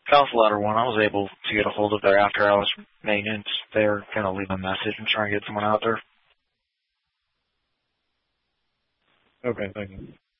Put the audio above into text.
South Ladder 1, I was able to get a hold of their after-hours maintenance. They're going to leave a message and try and get someone out there. Okay, thank you.